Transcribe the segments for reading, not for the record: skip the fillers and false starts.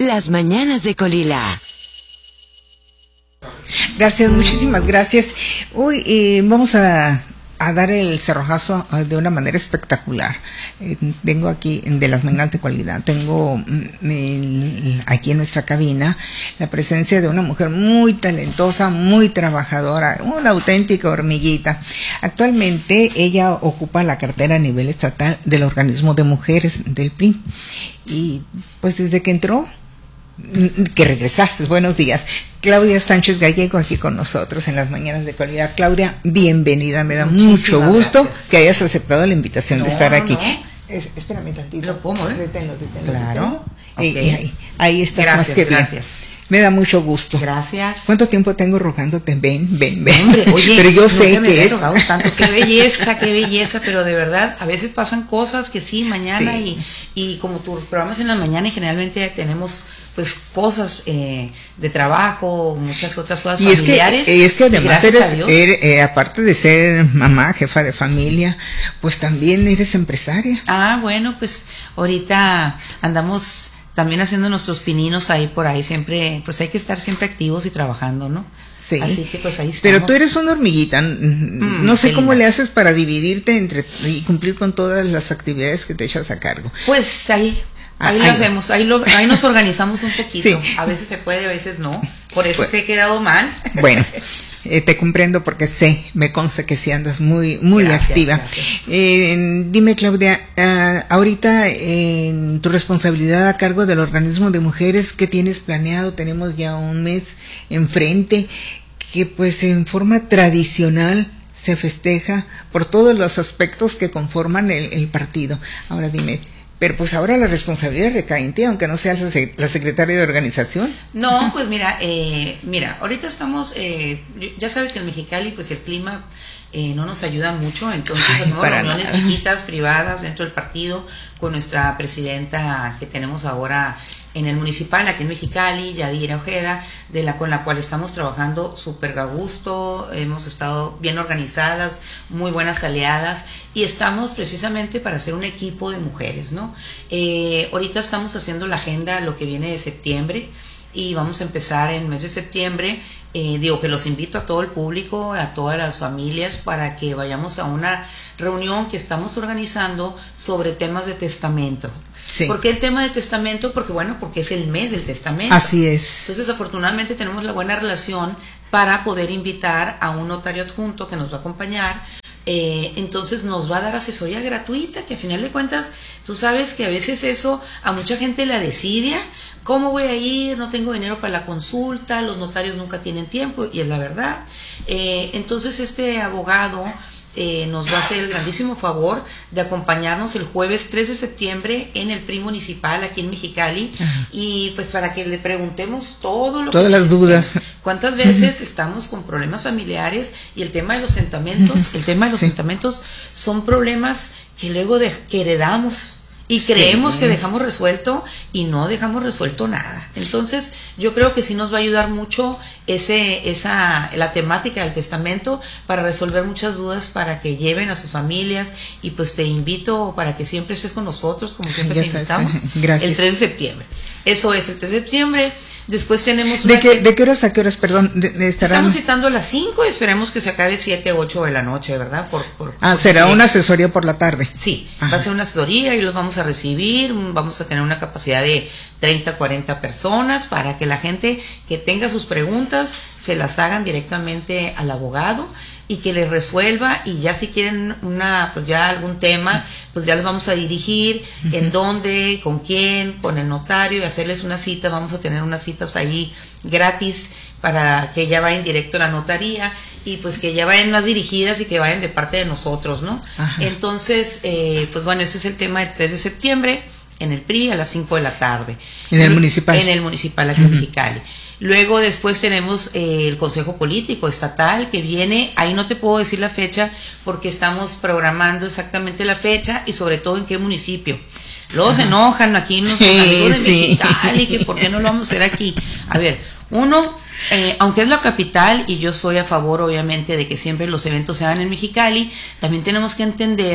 Las mañanas de Colila. Gracias, muchísimas gracias. Hoy vamos a dar el cerrojazo de una manera espectacular. Tengo aquí, de las mañanas de Colila, tengo aquí en nuestra cabina la presencia de una mujer muy talentosa, muy trabajadora, una auténtica hormiguita. Actualmente ella ocupa la cartera a nivel estatal del organismo de mujeres del PRI. Y pues desde que entró, que regresaste, buenos días. Claudia Sánchez Gallego aquí con nosotros en las mañanas de Colila. Claudia, bienvenida, me da mucho gusto que hayas aceptado la invitación de estar aquí. Espérame tantito. ¿Lo puedo mover? Deténlo. Claro. Okay. Ahí estás. Gracias, más que bien. gracias. Me da mucho gusto. Gracias. ¿Cuánto tiempo tengo rogándote? Ven. Hombre, oye, pero yo sé me que he es rogado tanto, qué belleza, pero de verdad, a veces pasan cosas que sí, mañana, sí. Y como tu programa es en la mañana y generalmente tenemos pues cosas de trabajo, muchas otras cosas y familiares. Es que además eres, aparte de ser mamá, jefa de familia, pues también eres empresaria. Ah, bueno, pues ahorita andamos también haciendo nuestros pininos ahí por ahí, siempre, pues hay que estar siempre activos y trabajando, ¿no? Sí. Así que pues ahí estamos. Pero tú eres una hormiguita, no sé cómo le haces para dividirte y cumplir con todas las actividades que te echas a cargo. Pues ahí lo hacemos, ahí nos organizamos un poquito, sí. A veces se puede, a veces no, por eso te he quedado mal. Bueno, te comprendo porque me consta que sí andas muy gracias, activa. Gracias. Dime, Claudia, ahorita en tu responsabilidad a cargo del organismo de mujeres, ¿qué tienes planeado? Tenemos ya un mes enfrente, que pues en forma tradicional se festeja por todos los aspectos que conforman el partido. Ahora dime, pero pues ahora la responsabilidad recae en ti, aunque no seas la secretaria de organización. No, pues mira, ahorita estamos, ya sabes que en Mexicali pues el clima no nos ayuda mucho, entonces hacemos reuniones chiquitas, privadas, dentro del partido, con nuestra presidenta que tenemos ahora en el municipal, aquí en Mexicali, Yadira Ojeda, con la cual estamos trabajando súper a gusto, hemos estado bien organizadas, muy buenas aliadas, y estamos precisamente para hacer un equipo de mujeres, ¿no? Ahorita estamos haciendo la agenda, lo que viene de septiembre, y vamos a empezar en el mes de septiembre. Que los invito a todo el público, a todas las familias, para que vayamos a una reunión que estamos organizando sobre temas de testamento. Sí. ¿Por qué el tema de testamento? Porque es el mes del testamento. Así es. Entonces, afortunadamente tenemos la buena relación para poder invitar a un notario adjunto que nos va a acompañar. Entonces nos va a dar asesoría gratuita, que a final de cuentas, tú sabes que a veces eso a mucha gente la desidia. ¿Cómo voy a ir? No tengo dinero para la consulta, los notarios nunca tienen tiempo, y es la verdad. Entonces este abogado nos va a hacer el grandísimo favor de acompañarnos el jueves 3 de septiembre en el PRI municipal aquí en Mexicali. Ajá. Y pues para que le preguntemos todas las dudas. ¿Cuántas veces estamos con problemas familiares? Y el tema de los testamentos, son problemas que luego que heredamos. Y creemos que dejamos resuelto y no dejamos resuelto nada. Entonces, yo creo que sí nos va a ayudar mucho la temática del testamento para resolver muchas dudas, para que lleven a sus familias. Y pues te invito para que siempre estés con nosotros, como siempre te invitamos. Gracias. El 3 de septiembre. Eso es, el 3 de septiembre. Después tenemos ¿De qué horas a qué horas, perdón? Estamos citando a las 5 y esperemos que se acabe 7, 8 de la noche, ¿verdad? Será una asesoría por la tarde. Sí, va a ser una asesoría y los vamos a recibir, vamos a tener una capacidad de 30, 40 personas para que la gente que tenga sus preguntas se las hagan directamente al abogado y que les resuelva, y ya si quieren algún tema, pues ya les vamos a dirigir en dónde, con quién, con el notario, y hacerles una cita. Vamos a tener unas citas ahí gratis para que ya vayan directo a la notaría y pues que ya vayan más dirigidas y que vayan de parte de nosotros, ¿no? Ajá. Entonces, pues bueno, ese es el tema del 3 de septiembre en el PRI a las 5 de la tarde. En el municipal. En el municipal aquí en Mexicali. Luego después tenemos el Consejo Político Estatal que viene, ahí no te puedo decir la fecha porque estamos programando exactamente la fecha y sobre todo en qué municipio. Luego se enojan aquí nuestros amigos de Mexicali, que por qué no lo vamos a hacer aquí. A ver, aunque es la capital y yo soy a favor obviamente de que siempre los eventos se hagan en Mexicali, también tenemos que entender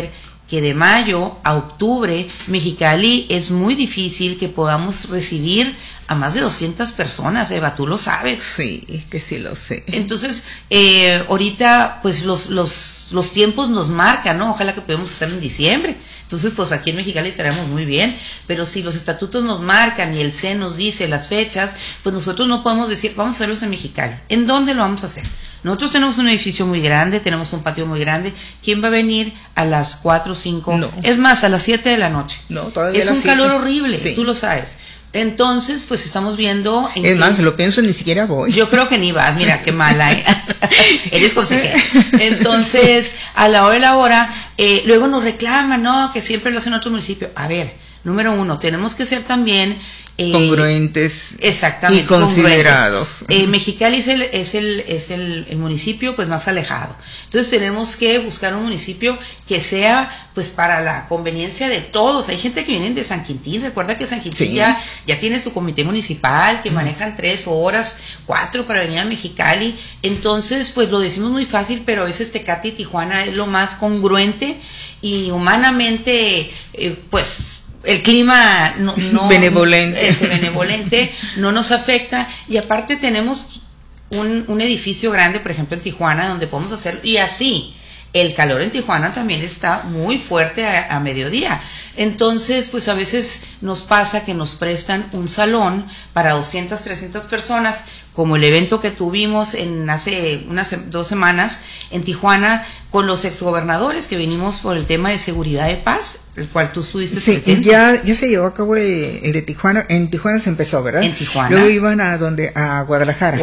que de mayo a octubre, Mexicali es muy difícil que podamos recibir a más de 200 personas, Eva, tú lo sabes. Sí, que sí lo sé. Entonces, ahorita, pues los tiempos nos marcan, ¿no? Ojalá que podamos estar en diciembre. Entonces, pues aquí en Mexicali estaremos muy bien, pero si los estatutos nos marcan y el C nos dice las fechas, pues nosotros no podemos decir, vamos a hacerlos en Mexicali. ¿En dónde lo vamos a hacer? Nosotros tenemos un edificio muy grande, tenemos un patio muy grande. ¿Quién va a venir a las 4 o 5? No. Es más, a las 7 de la noche. No, todavía es a las un 7. calor horrible, Sí. tú lo sabes. Entonces, pues estamos viendo... Es más, lo pienso, ni siquiera voy. Yo creo que ni vas, mira, qué mala, ¿eh? Eres consejera. Entonces, a la hora de la hora, luego nos reclaman, ¿no? Que siempre lo hacen en otro municipio. A ver, número uno, tenemos que ser también... congruentes exactamente, y considerados. Mexicali es el municipio pues más alejado. Entonces tenemos que buscar un municipio que sea pues para la conveniencia de todos. Hay gente que viene de San Quintín, recuerda que San Quintín Sí. ya tiene su comité municipal, que manejan 3 horas, 4 para venir a Mexicali. Entonces pues lo decimos muy fácil, pero a veces Tecate y Tijuana es lo más congruente y humanamente pues el clima no benevolente. Ese benevolente no nos afecta, y aparte tenemos un edificio grande, por ejemplo en Tijuana, donde podemos hacer, y así el calor en Tijuana también está muy fuerte a mediodía. Entonces pues a veces nos pasa que nos prestan un salón para 200, 300 personas, como el evento que tuvimos hace unas 2 semanas en Tijuana con los exgobernadores que vinimos por el tema de seguridad de paz, el cual tú estuviste Sí, presente. ya se llevó a cabo el de Tijuana. En Tijuana se empezó, ¿verdad? En Tijuana. Luego iban a Guadalajara.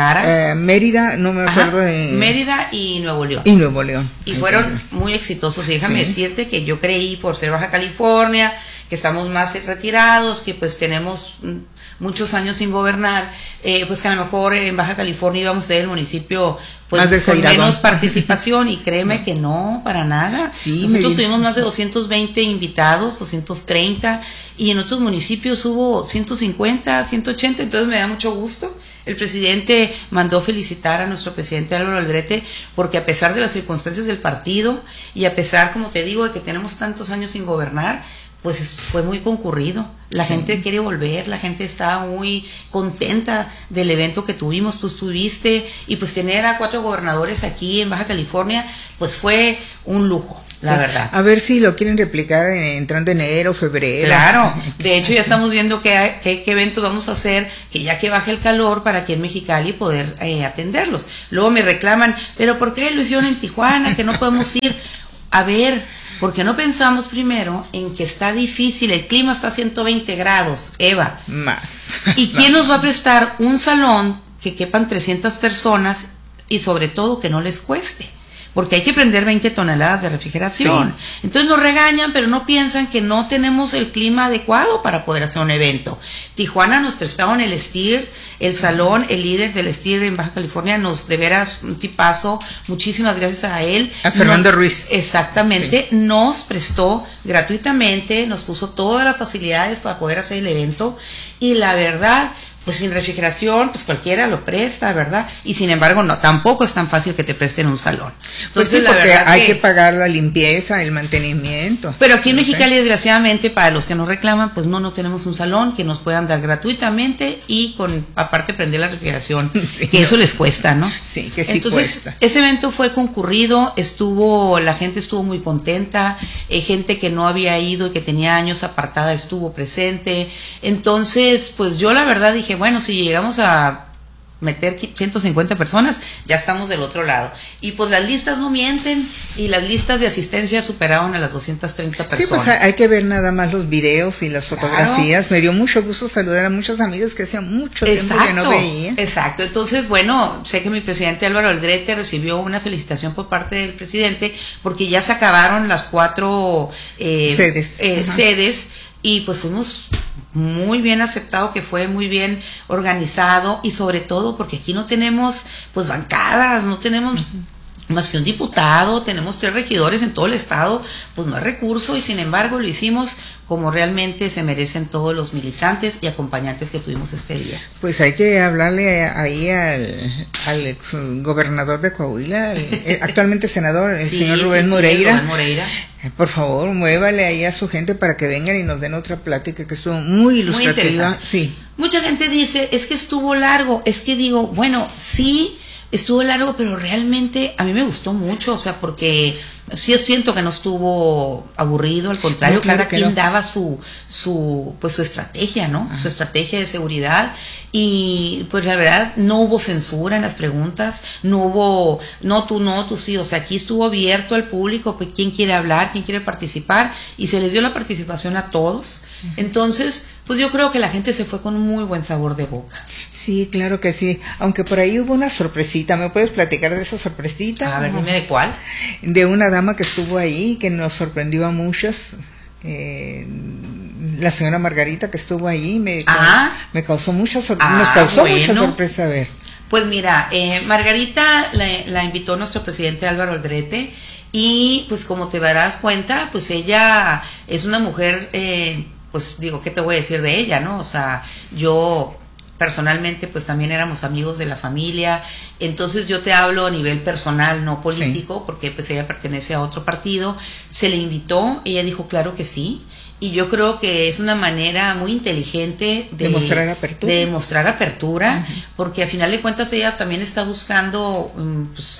Mérida, no me acuerdo de... Mérida y Nuevo León. Y Nuevo León. Y fueron muy exitosos. Y déjame Sí. decirte que yo creí, por ser Baja California, que estamos más retirados, que pues tenemos muchos años sin gobernar, pues que a lo mejor en Baja California íbamos a ser el municipio pues Más con desairadón. menos participación, y créeme que no, para nada. Sí, nosotros tuvimos más de 220 invitados, 230, y en otros municipios hubo 150, 180, entonces me da mucho gusto. El presidente mandó felicitar a nuestro presidente Álvaro Aldrete, porque a pesar de las circunstancias del partido y a pesar, como te digo, de que tenemos tantos años sin gobernar, pues fue muy concurrido. La Sí. gente quiere volver, la gente está muy contenta del evento que tuvimos, tú estuviste, y pues tener a 4 gobernadores aquí en Baja California, pues fue un lujo, la Sí. verdad. A ver si lo quieren replicar entrando enero, febrero. Claro, de hecho ya estamos viendo qué eventos vamos a hacer, que ya que baje el calor, para aquí en Mexicali poder atenderlos. Luego me reclaman, pero ¿por qué lo hicieron en Tijuana, que no podemos ir? A ver, porque no pensamos primero en que está difícil, el clima está a 120 grados, Eva. Más. ¿Y quién nos va a prestar un salón que quepan 300 personas y sobre todo que no les cueste? Porque hay que prender 20 toneladas de refrigeración. Sí. Entonces nos regañan, pero no piensan que no tenemos el clima adecuado para poder hacer un evento. Tijuana nos prestaron el STIR, el salón, el líder del STIR en Baja California, de veras un tipazo, muchísimas gracias a él. A Fernando Ruiz. Exactamente, sí. Nos prestó gratuitamente, nos puso todas las facilidades para poder hacer el evento, y la verdad, pues sin refrigeración, pues cualquiera lo presta, ¿verdad? Y sin embargo, no, tampoco es tan fácil que te presten un salón. Entonces, Pues sí, porque hay que pagar la limpieza, el mantenimiento. Pero aquí en Mexicali, desgraciadamente, para los que nos reclaman, pues no tenemos un salón que nos puedan dar gratuitamente y aparte prender la refrigeración, sí, que eso les cuesta, ¿no? Sí, que sí. Entonces, cuesta. Ese evento fue concurrido, la gente estuvo muy contenta, gente que no había ido y que tenía años apartada estuvo presente. Entonces, pues yo la verdad dije, bueno, si llegamos a meter 150 personas, ya estamos del otro lado. Y pues las listas no mienten, y las listas de asistencia superaron a las 230 personas. Sí, pues hay que ver nada más los videos y las fotografías. Me dio mucho gusto saludar a muchos amigos que hacía mucho tiempo que no veía. Exacto, entonces bueno, sé que mi presidente Álvaro Aldrete recibió una felicitación por parte del presidente, porque ya se acabaron las 4 sedes, y pues fuimos muy bien aceptado, que fue muy bien organizado, y sobre todo porque aquí no tenemos pues bancadas, no tenemos más que un diputado, tenemos 3 regidores en todo el estado, pues no hay recurso y sin embargo lo hicimos como realmente se merecen todos los militantes y acompañantes que tuvimos este día. Pues hay que hablarle ahí al ex gobernador de Coahuila, actualmente senador, el señor Rubén Moreira. Rubén Moreira. Por favor, muévale ahí a su gente para que vengan y nos den otra plática que estuvo muy ilustrativa. Sí. Mucha gente dice, es que estuvo largo, es que digo, bueno, sí, estuvo largo, pero realmente a mí me gustó mucho, o sea, porque sí siento que no estuvo aburrido, al contrario, no, claro, cada quien daba su estrategia, ¿no? Ajá. Su estrategia de seguridad, y pues la verdad no hubo censura en las preguntas, no hubo, no, tú sí, o sea, aquí estuvo abierto al público, pues quién quiere hablar, quién quiere participar, y se les dio la participación a todos. Ajá. Entonces, pues yo creo que la gente se fue con muy buen sabor de boca. Sí, claro que sí, aunque por ahí hubo una sorpresita. ¿Me puedes platicar de esa sorpresita? A ver, dime de cuál. De una dama que estuvo ahí, que nos sorprendió a muchas. La señora Margarita, que estuvo ahí, me causó mucha sorpresa. Nos causó mucha sorpresa. A ver. Pues mira, Margarita la invitó nuestro presidente Álvaro Aldrete, y pues como te darás cuenta, pues ella es una mujer, pues digo, ¿qué te voy a decir de ella, no? O sea, yo personalmente pues también éramos amigos de la familia, entonces yo te hablo a nivel personal, no político, sí, porque pues ella pertenece a otro partido. Se le invitó, ella dijo claro que sí, y yo creo que es una manera muy inteligente de mostrar apertura, uh-huh, porque a final de cuentas ella también está buscando pues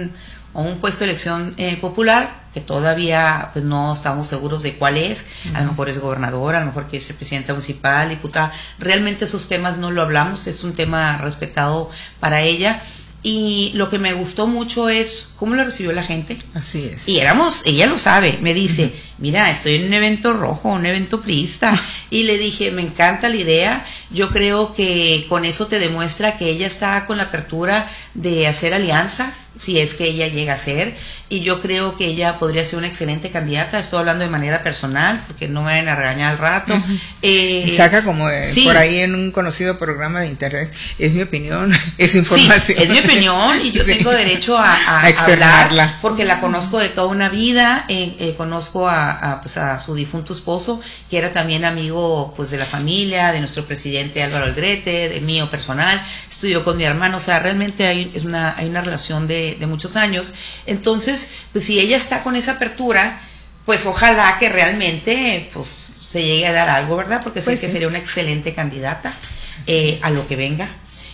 un puesto de elección popular, que todavía pues no estamos seguros de cuál es. Uh-huh. A lo mejor es gobernadora, a lo mejor quiere ser presidenta municipal, diputada. Realmente esos temas no lo hablamos, es un tema respetado para ella. Y lo que me gustó mucho es cómo la recibió la gente. Así es. Y ella lo sabe, me dice, mira, estoy en un evento rojo, un evento priista. Y le dije, me encanta la idea, yo creo que con eso te demuestra que ella está con la apertura de hacer alianzas, si es que ella llega a ser, y yo creo que ella podría ser una excelente candidata. Estoy hablando de manera personal, porque no me vayan a regañar al rato. Uh-huh. Y saca como sí, por ahí en un conocido programa de internet, es mi opinión, es información. Sí, es mi opinión, y yo tengo derecho a hablar, porque la conozco de toda una vida. Conozco a su difunto esposo, que era también amigo pues de la familia, de nuestro presidente Álvaro Aldrete, de mío personal, estudió con mi hermano, o sea, realmente hay una relación de muchos años. Entonces, pues si ella está con esa apertura, pues ojalá que realmente pues se llegue a dar algo, ¿verdad? Porque sé que sería una excelente candidata a lo que venga.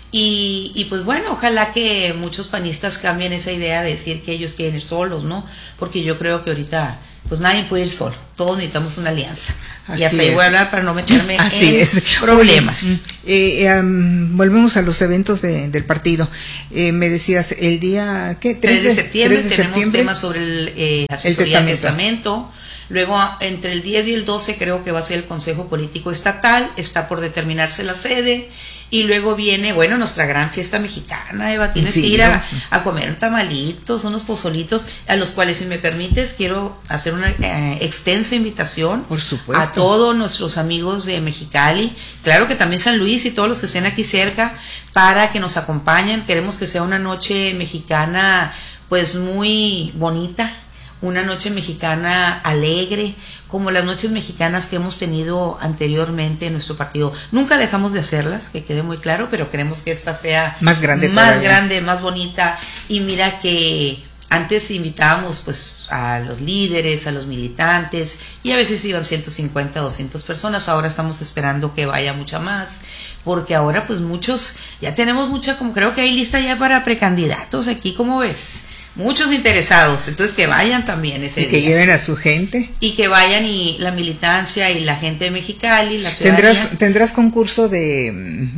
Y pues bueno, ojalá que muchos panistas cambien esa idea de decir que ellos quieren ir solos, ¿no? Porque yo creo que ahorita pues nadie puede ir solo, todos necesitamos una alianza. Así y hasta ahí voy a hablar para no meterme en problemas. Volvemos a los eventos del partido. Me decías, el día, ¿qué? 3 de septiembre tenemos temas sobre el asesoría del testamento. Luego, entre el 10 y el 12 creo que va a ser el Consejo Político Estatal, está por determinarse la sede, y luego viene, bueno, nuestra gran fiesta mexicana, Eva, tienes que ir a comer tamalitos, unos pozolitos, a los cuales, si me permites, quiero hacer una extensa invitación. Por supuesto. A todos nuestros amigos de Mexicali, claro que también San Luis y todos los que estén aquí cerca, para que nos acompañen. Queremos que sea una noche mexicana pues muy bonita, una noche mexicana alegre, como las noches mexicanas que hemos tenido anteriormente en nuestro partido. Nunca dejamos de hacerlas, que quede muy claro, pero queremos que esta sea más grande, más bonita. Y mira que antes invitábamos pues a los líderes, a los militantes, y a veces iban 150, 200 personas. Ahora estamos esperando que vaya mucha más, porque ahora pues ya tenemos mucha, como creo que hay lista ya para precandidatos aquí, ¿cómo ves? Muchos interesados, entonces que vayan también ese día. Y que lleven a su gente. Y que vayan, y la militancia y la gente de Mexicali, la ciudadanía. ¿Tendrás concurso de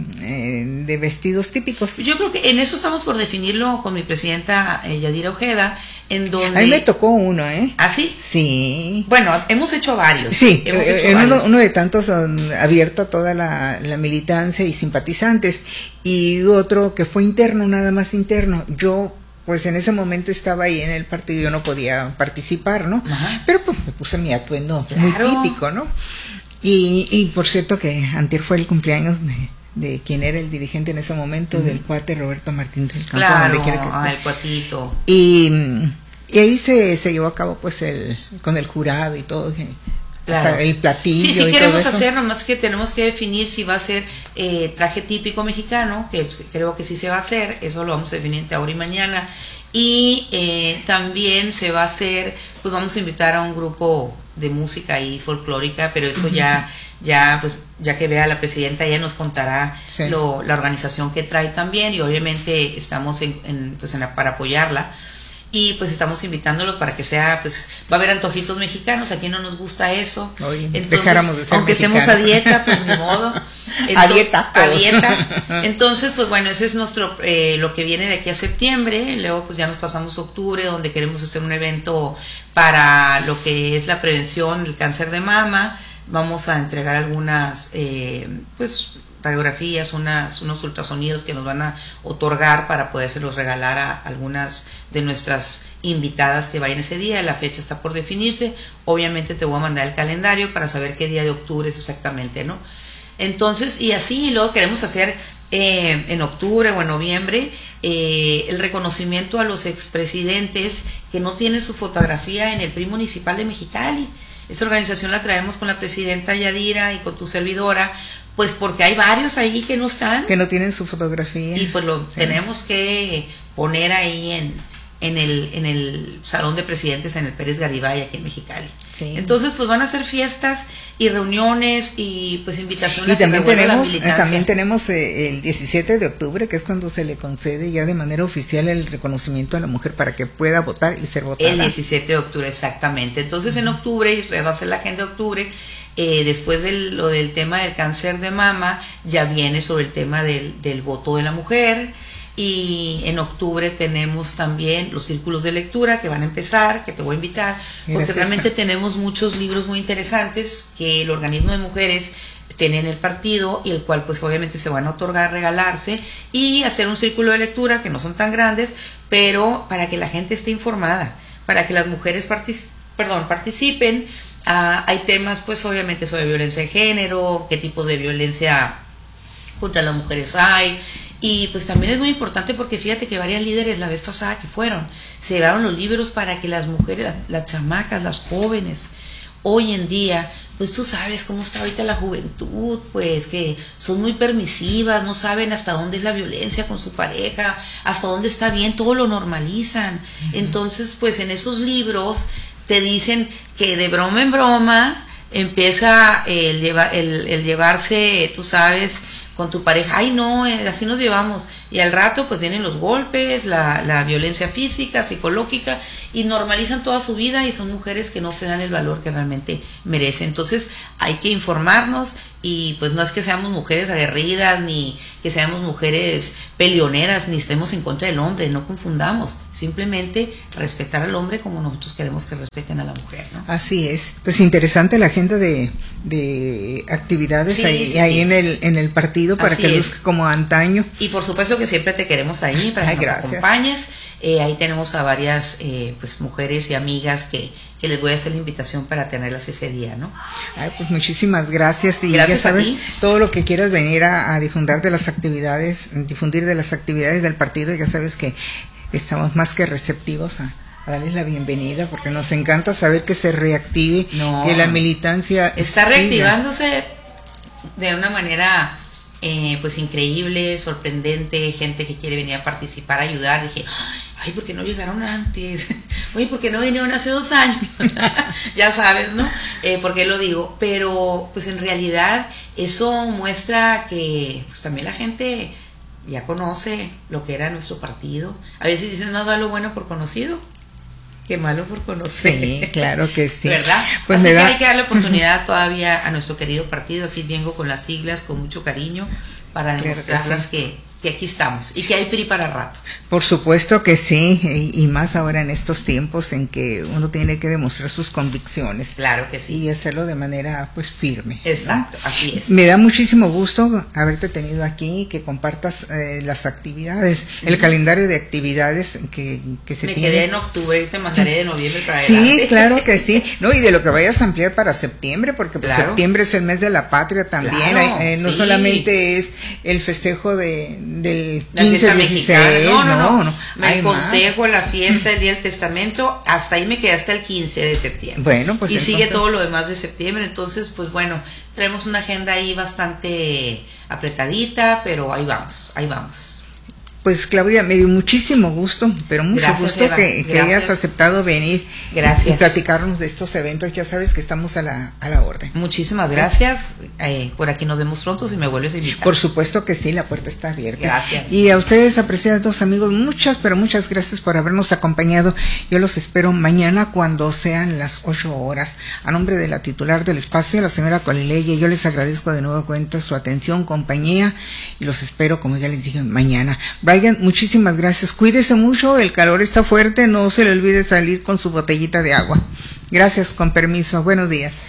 vestidos típicos? Yo creo que en eso estamos por definirlo con mi presidenta Yadira Ojeda, en donde... A mí me tocó uno, ¿eh? ¿Ah, sí? Sí. Bueno, hemos hecho varios. Sí, uno de tantos abierto a toda la militancia y simpatizantes, y otro que fue interno, nada más interno. Yo pues en ese momento estaba ahí en el partido, yo no podía participar, ¿no? Ajá. Pero pues me puse mi atuendo muy típico, ¿no? Y por cierto que antier fue el cumpleaños de quien era el dirigente en ese momento, del cuate Roberto Martín del Campo. Claro, donde quiera que esté. el cuatito. Y ahí se llevó a cabo pues con el jurado y todo, Claro. el platillo. Sí, y queremos todo eso. hacer, nomás que tenemos que definir si va a ser traje típico mexicano, que creo que sí se va a hacer, eso lo vamos a definir entre ahora y mañana. Y también se va a hacer, pues vamos a invitar a un grupo de música ahí folclórica, pero eso ya que vea la presidenta, ella nos contará sí. la organización que trae también, y obviamente estamos para apoyarla. Y pues estamos invitándolos para que sea, pues va a haber antojitos mexicanos, aquí no nos gusta eso. Oye, entonces, dejáramos de ser aunque mexicanos. estemos a dieta, pues ni modo. A dieta. A dieta. Entonces, pues bueno, ese es nuestro, lo que viene de aquí a septiembre. Luego pues ya nos pasamos a octubre, donde queremos hacer un evento para lo que es la prevención del cáncer de mama. Vamos a entregar algunas, radiografías, unos ultrasonidos que nos van a otorgar para podérselos regalar a algunas de nuestras invitadas que vayan ese día. La fecha está por definirse. Obviamente te voy a mandar el calendario para saber qué día de octubre es exactamente, ¿no? Entonces, y así, y luego queremos hacer en octubre o en noviembre el reconocimiento a los expresidentes que no tienen su fotografía en el PRI municipal de Mexicali. Esa organización la traemos con la presidenta Yadira y con tu servidora, pues porque hay varios ahí que no están. Que no tienen su fotografía. Y pues lo tenemos que poner ahí en el Salón de Presidentes en el Pérez Garibay, aquí en Mexicali. Sí. Entonces, pues van a hacer fiestas y reuniones y pues invitaciones. Y también tenemos el 17 de octubre, que es cuando se le concede ya de manera oficial el reconocimiento a la mujer para que pueda votar y ser votada. El 17 de octubre, exactamente. Entonces, en octubre, va a ser la agenda de octubre. Después lo del tema del cáncer de mama, ya viene sobre el tema del voto de la mujer. Y en octubre tenemos también los círculos de lectura que van a empezar, que te voy a invitar, porque realmente tenemos muchos libros muy interesantes que el organismo de mujeres tiene en el partido, y el cual pues obviamente se van a otorgar, regalarse, y hacer un círculo de lectura que no son tan grandes, pero para que la gente esté informada, para que las mujeres participen. Hay temas pues obviamente sobre violencia de género, qué tipo de violencia contra las mujeres hay. Y pues también es muy importante porque fíjate que varias líderes la vez pasada que se llevaron los libros para que las mujeres, las chamacas, las jóvenes, hoy en día, pues tú sabes cómo está ahorita la juventud, pues que son muy permisivas, no saben hasta dónde es la violencia con su pareja, hasta dónde está bien, todo lo normalizan. Entonces, pues en esos libros te dicen que de broma en broma empieza el llevarse, tú sabes, con tu pareja, ay no, así nos llevamos, y al rato pues vienen los golpes, la violencia física, psicológica, y normalizan toda su vida, y son mujeres que no se dan el valor que realmente merecen. Entonces hay que informarnos, y pues no es que seamos mujeres aguerridas, ni que seamos mujeres peleoneras, ni estemos en contra del hombre, no confundamos, simplemente respetar al hombre como nosotros queremos que respeten a la mujer, ¿no? Así es, pues interesante la agenda de actividades ahí en el partido, para así que luzca como antaño. Y por supuesto que siempre te queremos ahí para que nos acompañes. Ahí tenemos a varias pues mujeres y amigas que les voy a hacer la invitación para tenerlas ese día, ¿no? Ay, pues muchísimas gracias, y gracias, ya sabes, todo lo que quieras venir a difundir de las actividades del partido, ya sabes que estamos más que receptivos a darles la bienvenida, porque nos encanta saber que se reactive, que la militancia está reactivándose de una manera pues increíble, sorprendente, gente que quiere venir a participar, a ayudar. Dije, ay, ¿por qué no llegaron antes? Oye, ¿por qué no vinieron hace 2 años? Ya sabes, ¿no? ¿Por qué lo digo? Pero pues en realidad eso muestra que pues también la gente ya conoce lo que era nuestro partido. A veces dicen, más vale lo bueno por conocido que malo por conocer. Sí, claro que sí. ¿Verdad? Pues así que hay que darle oportunidad todavía a nuestro querido partido. Aquí vengo con las siglas con mucho cariño para demostrarles que que aquí estamos y que hay PRI para rato. Por supuesto que sí, y más ahora en estos tiempos en que uno tiene que demostrar sus convicciones. Claro que sí. Y hacerlo de manera pues firme. Exacto, ¿no? Así es. Me da muchísimo gusto haberte tenido aquí, que compartas las actividades, el calendario de actividades que se Me tiene. quedé en octubre y te mandaré de noviembre para Sí, adelante. claro que sí. No, y de lo que vayas a ampliar para septiembre, porque pues, claro. septiembre es el mes de la patria también. Claro, no sí. solamente es el festejo del la 15, 16. No. El consejo, la fiesta, el día del testamento, hasta ahí me quedé hasta el 15 de septiembre. Bueno, pues y entonces sigue todo lo demás de septiembre, entonces pues bueno, traemos una agenda ahí bastante apretadita, pero ahí vamos. Pues Claudia, me dio muchísimo gusto, pero mucho Gracias, gusto Eva. que hayas aceptado venir. Gracias. Y platicarnos de estos eventos. Ya sabes que estamos a la orden. Muchísimas gracias. Por aquí nos vemos pronto si me vuelves a invitar. Por supuesto que sí, la puerta está abierta. Gracias. Y a ustedes, apreciados amigos, muchas gracias por habernos acompañado. Yo los espero mañana cuando sean las 8 horas. A nombre de la titular del espacio, la señora Colileya, yo les agradezco de nuevo cuenta su atención, compañía, y los espero, como ya les dije, mañana. Brian, muchísimas gracias. Cuídese mucho, el calor está fuerte, no se le olvide salir con su botellita de agua. Gracias, con permiso. Buenos días.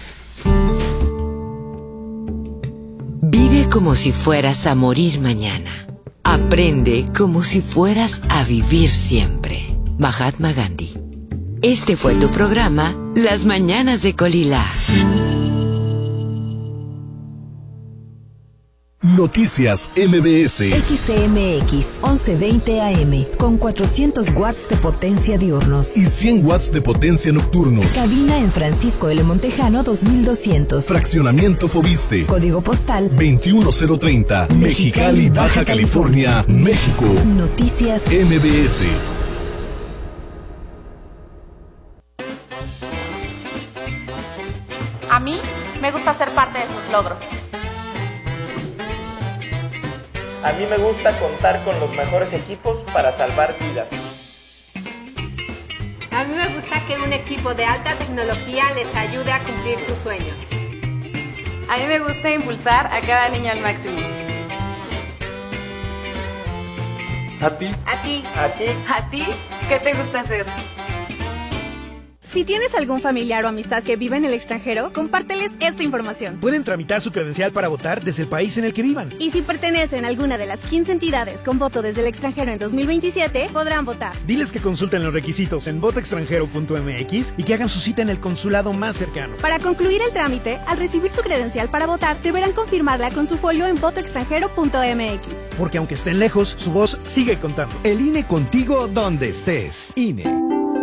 Vive como si fueras a morir mañana. Aprende como si fueras a vivir siempre. Mahatma Gandhi. Este fue tu programa, Las Mañanas de Colila. Noticias MBS. XCMX 1120 AM con 400 watts de potencia diurnos y 100 watts de potencia nocturnos. Cabina en Francisco L. Montejano 2200. Fraccionamiento Fobiste. Código postal 21030. Mexicali, Baja California, México. Noticias MBS. A mí me gusta ser parte de sus logros. A mí me gusta contar con los mejores equipos para salvar vidas. A mí me gusta que un equipo de alta tecnología les ayude a cumplir sus sueños. A mí me gusta impulsar a cada niño al máximo. ¿A ti? ¿A ti? ¿A ti? ¿A ti? ¿Qué te gusta hacer? Si tienes algún familiar o amistad que vive en el extranjero, compárteles esta información. Pueden tramitar su credencial para votar desde el país en el que vivan. Y si pertenecen a alguna de las 15 entidades con voto desde el extranjero en 2027, podrán votar. Diles que consulten los requisitos en votoextranjero.mx y que hagan su cita en el consulado más cercano. Para concluir el trámite, al recibir su credencial para votar, deberán confirmarla con su folio en votoextranjero.mx. Porque aunque estén lejos, su voz sigue contando. El INE contigo donde estés. INE.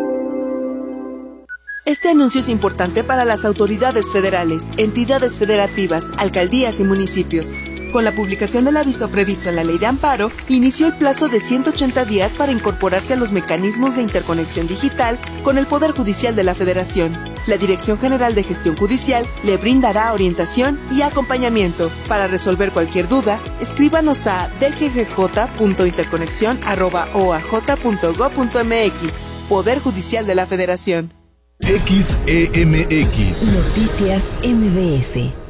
Este anuncio es importante para las autoridades federales, entidades federativas, alcaldías y municipios. Con la publicación del aviso previsto en la Ley de Amparo, inició el plazo de 180 días para incorporarse a los mecanismos de interconexión digital con el Poder Judicial de la Federación. La Dirección General de Gestión Judicial le brindará orientación y acompañamiento. Para resolver cualquier duda, escríbanos a dggj.interconexión@oaj.gov.mx. Poder Judicial de la Federación. XEMX. Noticias MBS.